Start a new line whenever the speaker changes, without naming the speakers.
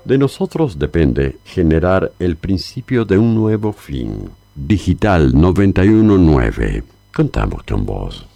De nosotros depende generar el principio de un nuevo fin. Digital 919. Contamos con vos.